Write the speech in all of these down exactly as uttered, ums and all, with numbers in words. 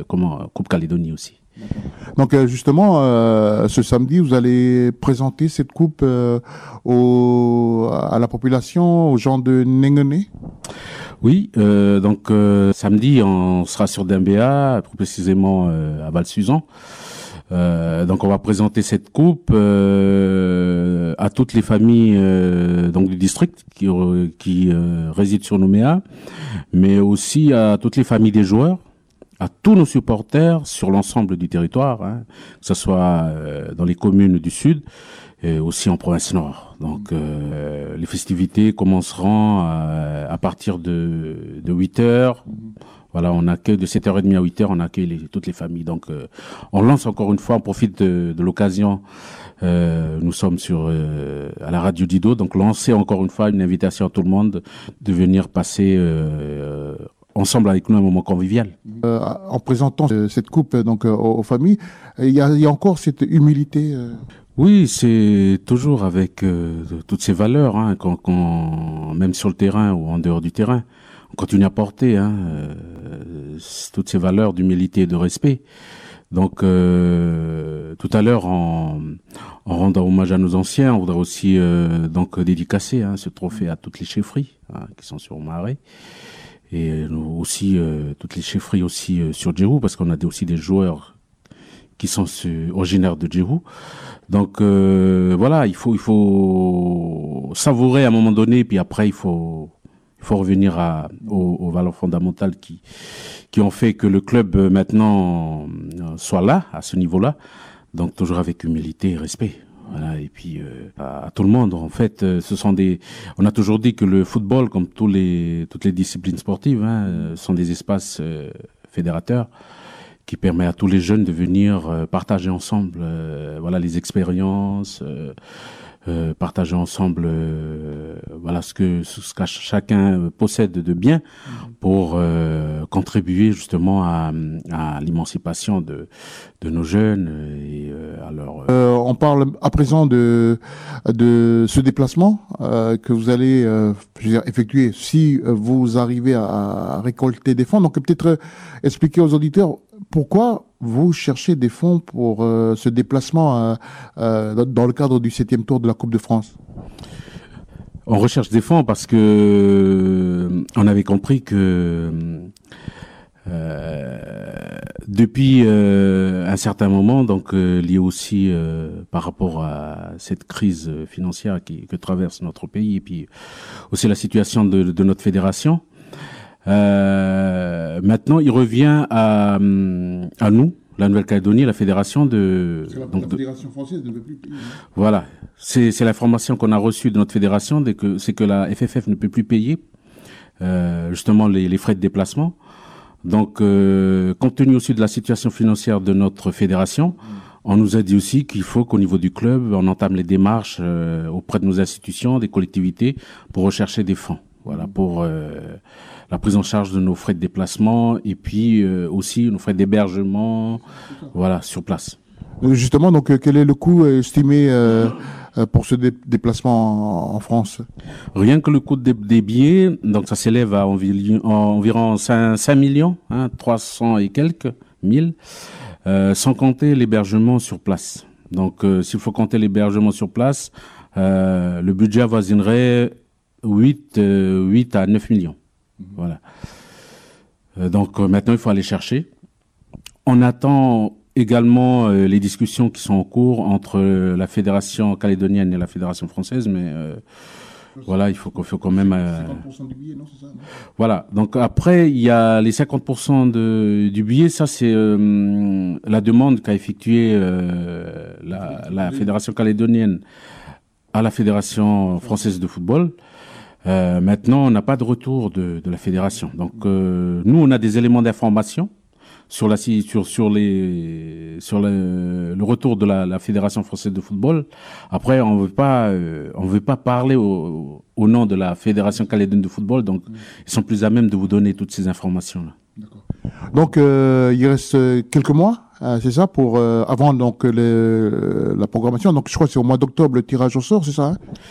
comment Coupe Calédonie aussi. Donc euh, justement, euh, ce samedi, vous allez présenter cette coupe euh, au, à la population, aux gens de Nengené. Oui, euh, donc euh, samedi, on sera sur Dembéa, plus précisément euh, à Val-Suzan. Euh, donc on va présenter cette coupe euh, à toutes les familles euh, donc du district qui, qui euh, résident sur Nouméa, mais aussi à toutes les familles des joueurs, à tous nos supporters sur l'ensemble du territoire, hein, que ce soit euh, dans les communes du Sud et aussi en province Nord. Donc euh, les festivités commenceront à, à partir de, de huit heures. Voilà, on accueille de sept heures trente à huit heures, on accueille les, toutes les familles. Donc euh, on lance encore une fois, on profite de, de l'occasion. Euh, nous sommes sur euh, à la radio Dido, donc lancer encore une fois une invitation à tout le monde de venir passer euh, ensemble avec nous un moment convivial. Euh, en présentant cette coupe donc euh, aux, aux familles, il y a, il y a encore cette humilité. Euh... Oui, c'est toujours avec euh, toutes ces valeurs, hein, quand, quand, même sur le terrain ou en dehors du terrain, on continue à porter hein, euh, toutes ces valeurs d'humilité et de respect. Donc, euh, tout à l'heure, en, en rendant hommage à nos anciens, on voudrait aussi euh, donc dédicacer hein, ce trophée à toutes les chefferies hein, qui sont sur Marais. Et aussi euh, toutes les chefferies aussi euh, sur Djérou, parce qu'on a des, aussi des joueurs qui sont euh, originaires de Djérou. Donc euh, voilà, il faut il faut savourer à un moment donné, puis après il faut il faut revenir à aux, aux valeurs fondamentales qui qui ont fait que le club euh, maintenant euh, soit là à ce niveau-là. Donc toujours avec humilité et respect. Voilà, et puis euh, à, à tout le monde en fait, euh, ce sont des. On a toujours dit que le football, comme tous les toutes les disciplines sportives, hein, euh, sont des espaces euh, fédérateurs qui permet à tous les jeunes de venir euh, partager ensemble, euh, voilà, les expériences, euh, euh, partager ensemble, euh, voilà, ce que ce que chacun possède de bien pour euh, contribuer justement à, à l'émancipation de de nos jeunes et euh, à leur. Euh, on parle à présent de de ce déplacement euh, que vous allez euh, je veux dire, effectuer si vous arrivez à, à récolter des fonds. Donc peut-être euh, expliquer aux auditeurs pourquoi vous cherchez des fonds pour euh, ce déplacement euh, euh, dans le cadre du septième tour de la Coupe de France. On recherche des fonds parce que euh, on avait compris que euh, depuis euh, un certain moment, donc euh, lié aussi euh, par rapport à cette crise financière qui, que traverse notre pays et puis aussi la situation de, de notre fédération. Euh, maintenant, il revient à, à nous, la Nouvelle-Calédonie, la fédération de. Parce que la, donc la fédération française ne veut plus payer. Voilà, c'est c'est l'information qu'on a reçue de notre fédération, dès que c'est que la F F F ne peut plus payer euh, justement les, les frais de déplacement. Donc, euh, compte tenu aussi de la situation financière de notre fédération, mmh. on nous a dit aussi qu'il faut qu'au niveau du club, on entame les démarches euh, auprès de nos institutions, des collectivités, pour rechercher des fonds. Voilà, pour euh, la prise en charge de nos frais de déplacement et puis euh, aussi nos frais d'hébergement, voilà, sur place. Justement, donc, quel est le coût estimé euh, pour ce dé- déplacement en, en France? Rien que le coût des, des billets, donc ça s'élève à environ, environ cinq millions, hein, trois cents et quelques mille, euh, sans compter l'hébergement sur place. Donc, euh, s'il faut compter l'hébergement sur place, euh, le budget avoisinerait huit à neuf millions. Mmh. Voilà. Euh, donc euh, maintenant, il faut aller chercher. On attend également euh, les discussions qui sont en cours entre euh, la fédération calédonienne et la fédération française, mais euh, voilà, il faut, il faut quand même. Euh, cinquante pour cent du billet, non, c'est ça, non? Voilà. Donc après, il y a les cinquante pour cent de, du billet. Ça, c'est euh, la demande qu'a effectuée euh, la, la fédération calédonienne à la fédération française de football. Euh, maintenant, on n'a pas de retour de, de la fédération. Donc, euh, nous, on a des éléments d'information sur la sur sur les sur le, le retour de la, la fédération française de football. Après, on veut pas euh, on veut pas parler au, au nom de la fédération calédonienne de football. Donc, ils sont plus à même de vous donner toutes ces informations là. D'accord. Donc, euh, il reste quelques mois. Euh, c'est ça pour euh, avant donc le, la programmation. Donc, je crois que c'est au mois d'octobre le tirage au sort, c'est ça, hein?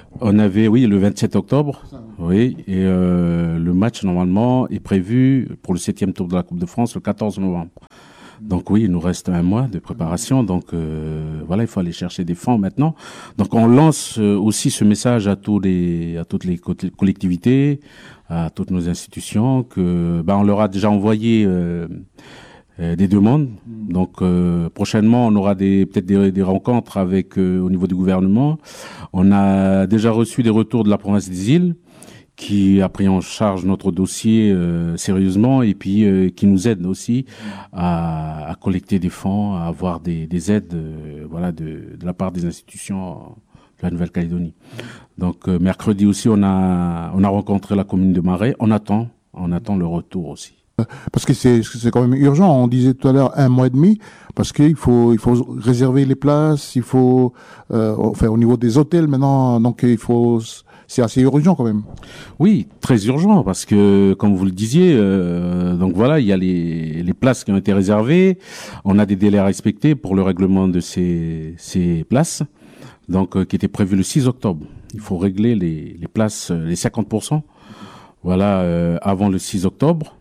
On avait, oui, le vingt-sept octobre, oui, et euh, le match normalement est prévu pour le septième tour de la Coupe de France le quatorze novembre. Donc oui, il nous reste un mois de préparation, donc euh, voilà, il faut aller chercher des fonds maintenant. Donc on lance euh, aussi ce message à tous les, à toutes les collectivités, à toutes nos institutions, que ben on leur a déjà envoyé euh, euh, des demandes. Donc euh, prochainement, on aura des peut-être des, des rencontres avec euh, au niveau du gouvernement. On a déjà reçu des retours de la province des Îles, qui a pris en charge notre dossier euh, sérieusement et puis euh, qui nous aide aussi à, à collecter des fonds, à avoir des, des aides, euh, voilà, de, de la part des institutions de la Nouvelle-Calédonie. Donc euh, mercredi aussi, on a on a rencontré la commune de Marais. On attend, on attend le retour aussi. Parce que c'est c'est quand même urgent. On disait tout à l'heure un mois et demi, parce qu'il faut il faut réserver les places, il faut euh, enfin au niveau des hôtels maintenant, donc il faut c'est assez urgent quand même. Oui, très urgent parce que comme vous le disiez, euh, donc voilà, il y a les les places qui ont été réservées, on a des délais à respecter pour le règlement de ces ces places, donc euh, qui était prévu le six octobre. Il faut régler les les places, les cinquante pour cent, voilà, euh, avant le six octobre.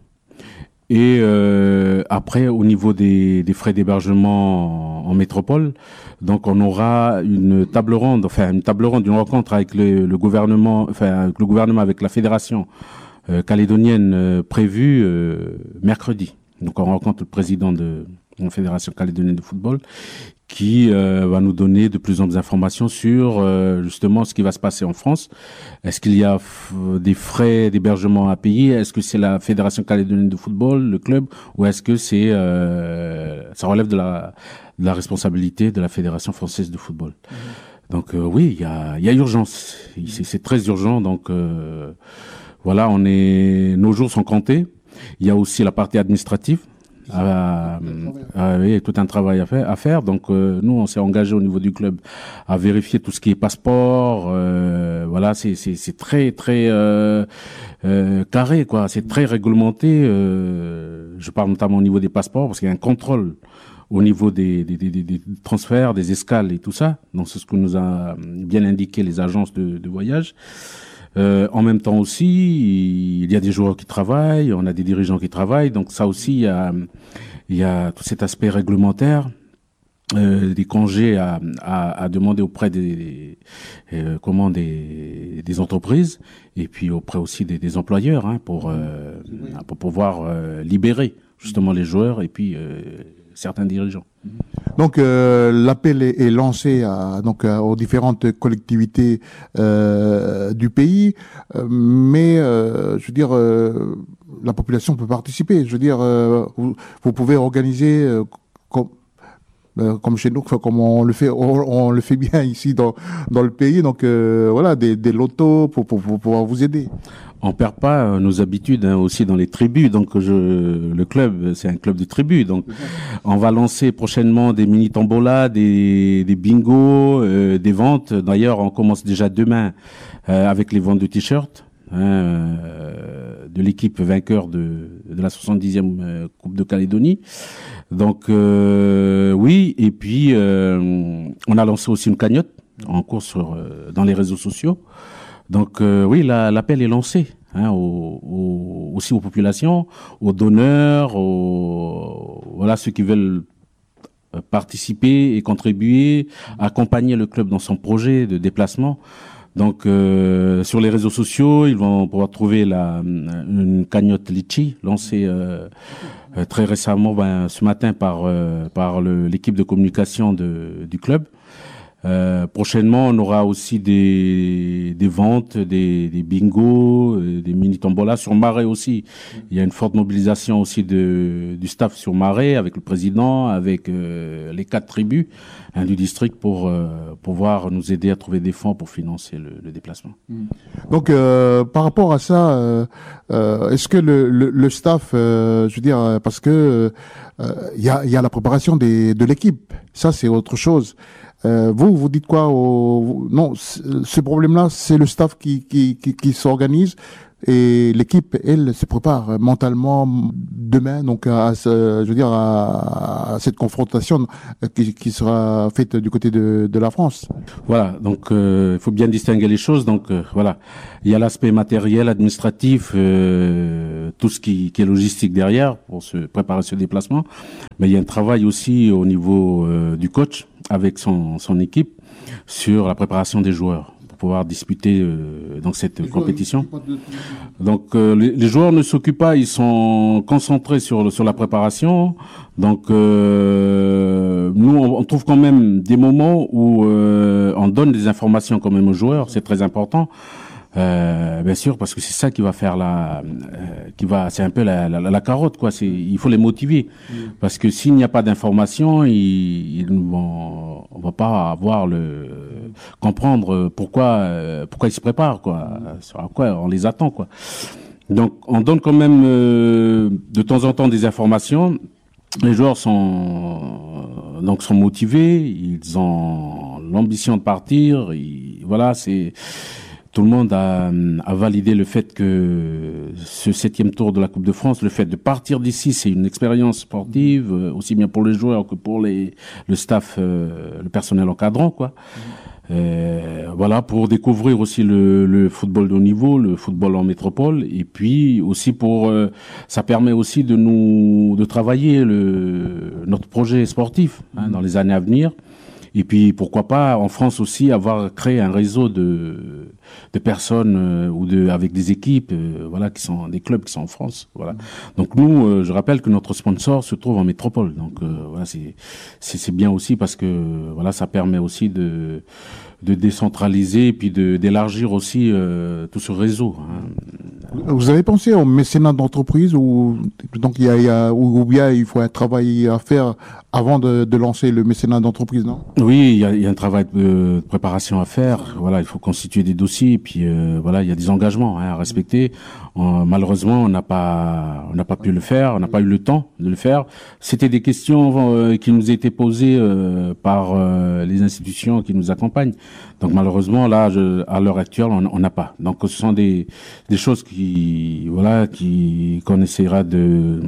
Et euh, après, au niveau des, des frais d'hébergement en, en métropole, donc on aura une table ronde, enfin une table ronde, une rencontre avec le, le gouvernement, enfin avec le gouvernement, avec la fédération euh, calédonienne euh, prévue euh, mercredi. Donc on rencontre le président de la fédération calédonienne de football, qui euh, va nous donner de plus en plus d'informations sur euh, justement ce qui va se passer en France. Est-ce qu'il y a f- des frais d'hébergement à payer? Est-ce que c'est la Fédération calédonienne de football, le club, ou est-ce que c'est euh, ça relève de la, de la responsabilité de la Fédération française de football? Mmh. Donc euh, oui, il y a, y a urgence. C'est, c'est très urgent. Donc euh, voilà, on est, nos jours sont comptés. Il y a aussi la partie administrative. Ah, ah, oui, tout un travail à faire. À faire. Donc euh, nous, on s'est engagé au niveau du club à vérifier tout ce qui est passeport. Euh, voilà, c'est c'est c'est très très euh, euh, carré, quoi. C'est très réglementé. Euh, je parle notamment au niveau des passeports parce qu'il y a un contrôle au niveau des, des, des, des transferts, des escales et tout ça. Donc c'est ce que nous a bien indiqué les agences de, de voyage. Euh, en même temps aussi, il y a des joueurs qui travaillent, on a des dirigeants qui travaillent, donc ça aussi, il y a, il y a tout cet aspect réglementaire, euh, des congés à, à, à demander auprès des, des euh, comment des, des entreprises et puis auprès aussi des, des employeurs, hein, pour euh, pour pouvoir euh, libérer justement les joueurs et puis euh, certains dirigeants. Donc euh, l'appel est, est lancé à, donc à, aux différentes collectivités euh, du pays, euh, mais euh, je veux dire euh, la population peut participer. Je veux dire euh, vous, vous pouvez organiser euh, comme euh, comme chez nous, comme on le fait, on, on le fait bien ici dans dans le pays. Donc euh, voilà, des, des lotos pour, pour, pour pouvoir vous aider. On perd pas euh, nos habitudes, hein, aussi dans les tribus. Donc je, le club, c'est un club de tribus. Donc on va lancer prochainement des mini tombolas, des, des bingos, euh, des ventes. D'ailleurs, on commence déjà demain euh, avec les ventes de t-shirts, hein, euh, de l'équipe vainqueur de, de la soixante-dixième euh, Coupe de Calédonie. Donc euh, oui, et puis euh, on a lancé aussi une cagnotte en cours sur euh, dans les réseaux sociaux. Donc euh, oui, la, l'appel est lancé, hein, aux, aux, aussi aux populations, aux donneurs, aux, voilà, ceux qui veulent participer et contribuer, accompagner le club dans son projet de déplacement. Donc euh, sur les réseaux sociaux, ils vont pouvoir trouver la, une cagnotte Litchi lancée euh, euh, très récemment, ben, ce matin par euh, par le, l'équipe de communication de, du club. Euh, prochainement, on aura aussi des, des ventes, des, des bingos, des mini tombolas sur Marais aussi. Il y a une forte mobilisation aussi de, du staff sur Marais avec le président, avec euh, les quatre tribus, hein, du district pour euh, pouvoir nous aider à trouver des fonds pour financer le, le déplacement. Donc, euh, par rapport à ça, euh, euh, est-ce que le, le, le staff, euh, je veux dire, parce que il euh, y a, y a la préparation des, de l'équipe, ça c'est autre chose. Euh, vous, vous dites quoi au... Non, ce problème-là, c'est le staff qui, qui, qui, qui s'organise. et l'équipe, elle, se prépare mentalement demain, donc à, ce, je veux dire, à, à cette confrontation qui, qui sera faite du côté de, de la France. Voilà, donc euh, il faut bien distinguer les choses. Donc euh, voilà, il y a l'aspect matériel, administratif, euh, tout ce qui, qui est logistique derrière pour se préparer ce déplacement. Mais il y a un travail aussi au niveau euh, du coach avec son, son équipe sur la préparation des joueurs pour pouvoir disputer euh, donc cette les compétition. Donc euh, les, les joueurs ne s'occupent pas, ils sont concentrés sur sur la préparation. Donc euh, nous on, on trouve quand même des moments où euh, on donne des informations quand même aux joueurs, c'est très important. Euh, bien sûr, parce que c'est ça qui va faire la, euh, qui va, c'est un peu la, la, la carotte, quoi. C'est, il faut les motiver, mmh. parce que s'il n'y a pas d'information, ils, ils vont, on va pas avoir le euh, comprendre pourquoi, euh, pourquoi ils se préparent, quoi. Sur quoi on les attend, quoi. Donc, on donne quand même euh, de temps en temps des informations. Les joueurs sont donc sont motivés, ils ont l'ambition de partir. Ils, voilà, c'est tout le monde a, a validé le fait que ce septième tour de la Coupe de France, le fait de partir d'ici, c'est une expérience sportive, aussi bien pour les joueurs que pour les, le staff, euh, le personnel encadrant, quoi. Euh, voilà, pour découvrir aussi le, le football de haut niveau, le football en métropole, et puis aussi pour, euh, ça permet aussi de nous, de travailler le, notre projet sportif hein, dans les années à venir. Et puis pourquoi pas en France aussi avoir créé un réseau de de personnes euh, ou de avec des équipes euh, voilà qui sont des clubs qui sont en France voilà. Donc nous euh, je rappelle que notre sponsor se trouve en métropole. Donc euh, voilà c'est c'est c'est bien aussi parce que voilà ça permet aussi de de décentraliser et puis de d'élargir aussi euh, tout ce réseau. Hein. Vous avez pensé au mécénat d'entreprise ou donc il y a, il y a ou bien il faut un travail à faire avant de, de lancer le mécénat d'entreprise, non? Oui, il y a, il y a un travail de préparation à faire. Voilà, il faut constituer des dossiers et puis euh, voilà, il y a des engagements hein, à respecter. Euh, malheureusement, on n'a pas on n'a pas pu le faire, on n'a pas eu le temps de le faire. C'était des questions euh, qui nous étaient posées euh, par euh, les institutions qui nous accompagnent. Donc malheureusement là, je, à l'heure actuelle, on n'a pas. Donc ce sont des des choses qui voilà qui qu'on essaiera de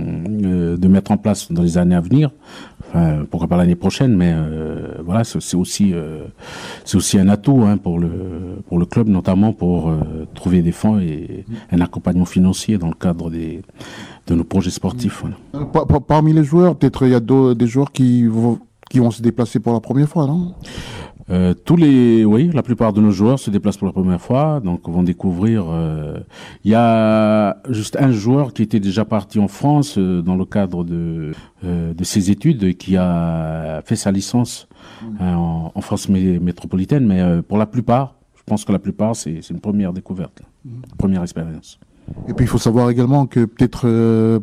euh, de mettre en place dans les années à venir. Enfin, pourquoi pas l'année prochaine, mais euh, voilà, c'est, c'est aussi euh, c'est aussi un atout hein, pour le pour le club, notamment pour euh, trouver des fonds et un accompagnement financier dans le cadre des de nos projets sportifs. Voilà. Par, par, parmi les joueurs, peut-être il y a des joueurs qui vont qui vont se déplacer pour la première fois, non? Euh, tous les, oui, la plupart de nos joueurs se déplacent pour la première fois, donc vont découvrir. Il euh, y a juste un joueur qui était déjà parti en France euh, dans le cadre de euh, de ses études, et qui a fait sa licence mmh. hein, en, en France mé- métropolitaine. Mais euh, pour la plupart, je pense que la plupart, c'est, c'est une première découverte, mmh. première expérience. Et puis il faut savoir également que peut-être euh,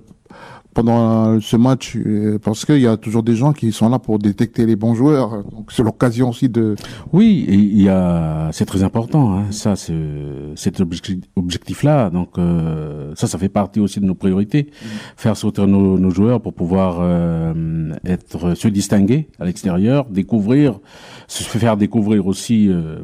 pendant ce match, parce qu'il y a toujours des gens qui sont là pour détecter les bons joueurs. Donc c'est l'occasion aussi de. Oui, et il y a, c'est très important, hein, ça, c'est, cet objectif-là. Donc euh, ça, ça fait partie aussi de nos priorités, mmh. faire sauter nos, nos joueurs pour pouvoir euh, être, se distinguer à l'extérieur, découvrir, se faire découvrir aussi. Euh,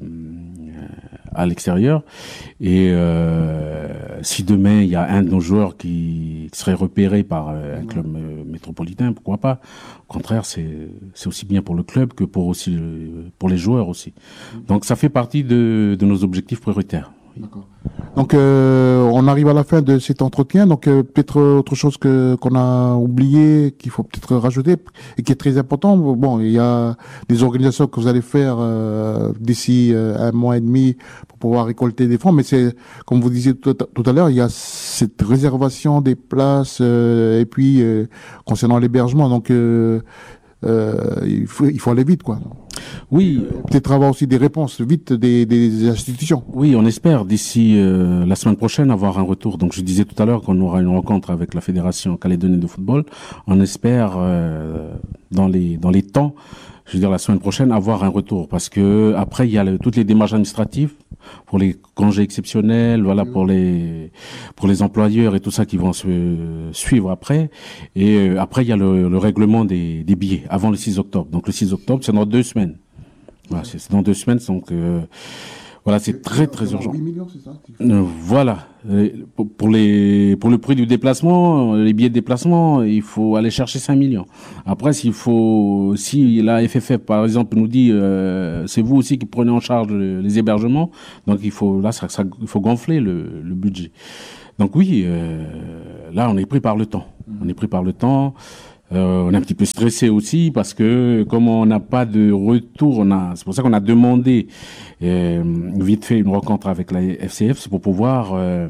à l'extérieur et euh, si demain il y a un de nos joueurs qui serait repéré par euh, un club euh, métropolitain, pourquoi pas. Au contraire, c'est c'est aussi bien pour le club que pour aussi le, pour les joueurs aussi. Donc ça fait partie de de nos objectifs prioritaires. D'accord. Donc euh, on arrive à la fin de cet entretien. Donc euh, peut-être autre chose que qu'on a oublié, qu'il faut peut-être rajouter et qui est très important. Bon, il y a des organisations que vous allez faire euh, d'ici euh, un mois et demi pour pouvoir récolter des fonds. Mais c'est comme vous disiez tout, tout à l'heure, il y a cette réservation des places euh, et puis euh, concernant l'hébergement. Donc euh, euh, il faut il faut aller vite, quoi. Oui, peut-être avoir aussi des réponses vite des, des institutions. Oui, on espère d'ici euh, la semaine prochaine avoir un retour. Donc je disais tout à l'heure qu'on aura une rencontre avec la Fédération calédonienne de football. On espère euh, dans les dans les temps, je veux dire la semaine prochaine, avoir un retour, parce que après il y a le, toutes les démarches administratives pour les congés exceptionnels, voilà, pour les pour les employeurs et tout ça qui vont se suivre après. Et euh, après il y a le, le règlement des, des billets avant le six octobre. Donc le six octobre, c'est dans deux semaines. Voilà, c'est dans deux semaines. Donc euh, Voilà, c'est très très urgent. huit millions, c'est ça? Euh, voilà. Euh, Pour pour les pour le prix du déplacement, les billets de déplacement, il faut aller chercher cinq millions. Après, s'il faut, si la F F F par exemple nous dit, euh, c'est vous aussi qui prenez en charge le- les hébergements, donc il faut là, ça, ça- il faut gonfler le, le budget. Donc oui, euh, là, on est pris par le temps. On est pris par le temps. Euh, on est un petit peu stressé aussi parce que comme on n'a pas de retour, on a, c'est pour ça qu'on a demandé euh, vite fait une rencontre avec la F C F, c'est pour pouvoir euh,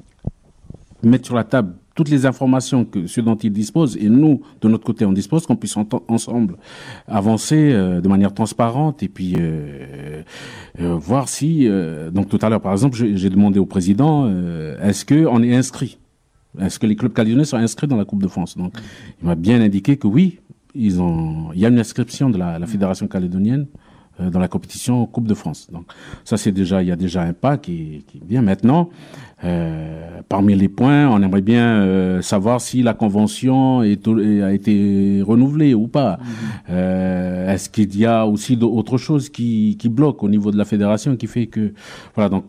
mettre sur la table toutes les informations que ceux dont ils disposent et nous de notre côté on dispose, qu'on puisse enten- ensemble avancer euh, de manière transparente et puis euh, euh, voir si euh, donc tout à l'heure par exemple j'ai j'ai demandé au président euh, est-ce que on est inscrit. Est-ce que les clubs calédoniens sont inscrits dans la Coupe de France? Donc, il m'a bien indiqué que oui, ils ont, il y a une inscription de la, la Fédération calédonienne euh, dans la compétition Coupe de France. Donc, ça, c'est déjà, il y a déjà un pas qui, qui vient maintenant. Euh, parmi les points, on aimerait bien euh, savoir si la convention est, a été renouvelée ou pas. Mmh. Euh, est-ce qu'il y a aussi d'autres choses qui, qui bloquent au niveau de la fédération qui fait que, voilà, donc,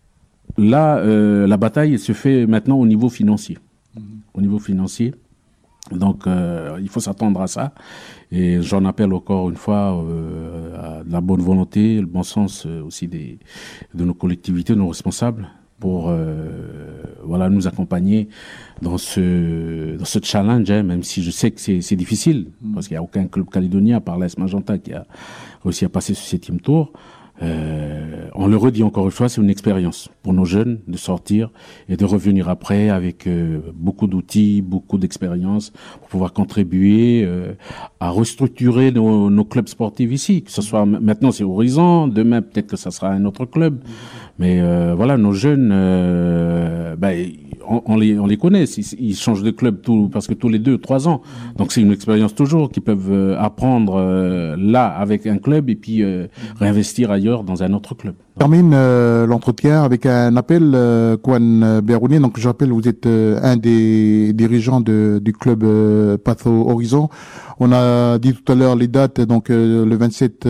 là, euh, la bataille se fait maintenant au niveau financier. Mmh. Au niveau financier. Donc, euh, il faut s'attendre à ça. Et j'en appelle encore une fois euh, à la bonne volonté, le bon sens euh, aussi des, de nos collectivités, de nos responsables, pour euh, voilà, nous accompagner dans ce, dans ce challenge, hein, même si je sais que c'est, c'est difficile, mmh. parce qu'il n'y a aucun club calédonien, à part l'A S Magenta, qui a réussi à passer ce septième tour. Euh, on le redit encore une fois, c'est une expérience pour nos jeunes de sortir et de revenir après avec euh, beaucoup d'outils, beaucoup d'expérience pour pouvoir contribuer euh, à restructurer nos, nos clubs sportifs ici. Que ce soit maintenant c'est Horizon, demain peut-être que ça sera un autre club, mais euh, voilà, nos jeunes, euh, ben, on, on les on les connaît, ils, ils changent de club tout parce que tous les deux trois ans. Donc c'est une expérience toujours qu'ils peuvent apprendre euh, là avec un club et puis euh, réinvestir ailleurs dans un autre club. Je termine euh, l'entretien avec un appel, euh, Kwan Berouni. Donc, je rappelle, vous êtes euh, un des dirigeants de, du club euh, Patho Horizon. On a dit tout à l'heure les dates. Donc, euh, le vingt-sept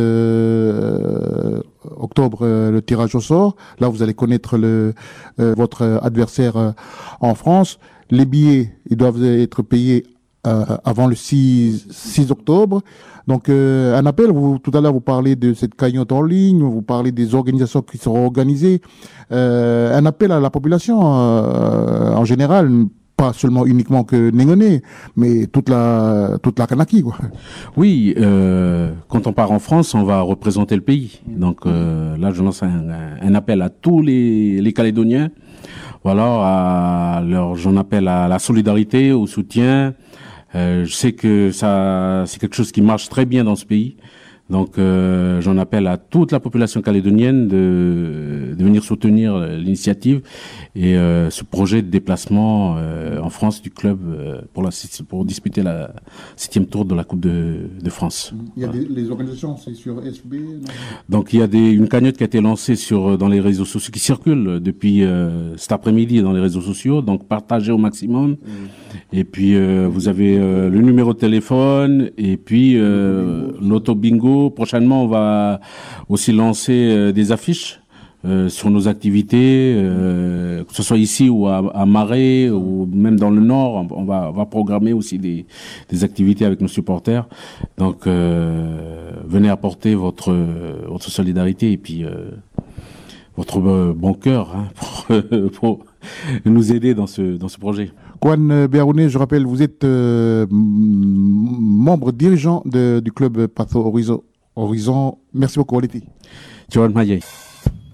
euh, octobre, euh, le tirage au sort. Là, vous allez connaître le euh, votre adversaire euh, en France. Les billets, ils doivent être payés euh, avant le six octobre. Donc, euh, un appel, vous, tout à l'heure, vous parlez de cette cagnotte en ligne, vous parlez des organisations qui seront organisées. Euh, un appel à la population euh, en général, pas seulement uniquement que Nengoné, mais toute la toute la Kanaki, quoi. Oui, euh, quand on part en France, on va représenter le pays. Donc euh, là, je lance un, un appel à tous les, les Calédoniens. Voilà, à leur, j'en appelle à la solidarité, au soutien. Euh, je sais que ça, c'est quelque chose qui marche très bien dans ce pays. Donc, euh, j'en appelle à toute la population calédonienne de, de venir soutenir l'initiative et euh, ce projet de déplacement euh, en France du club euh, pour, la, pour disputer la septième tour de la Coupe de, de France. Il y a des, les organisations, c'est sur S B. Non? Donc, il y a des, une cagnotte qui a été lancée sur dans les réseaux sociaux, qui circule depuis euh, cet après-midi dans les réseaux sociaux. Donc, partagez au maximum. Mmh. Et puis, euh, vous avez euh, le numéro de téléphone et puis euh, l'auto bingo. Prochainement, on va aussi lancer euh, des affiches euh, sur nos activités, euh, que ce soit ici ou à, à Marais ou même dans le Nord. On va, on va programmer aussi des, des activités avec nos supporters. Donc, euh, venez apporter votre, votre solidarité et puis euh, votre bon cœur hein, pour, pour nous aider dans ce, dans ce projet. Kwan Berouni, je rappelle, vous êtes euh, membre dirigeant de, du club Patho Horizon. Horizon. Merci beaucoup, Waliti. Joan Maye.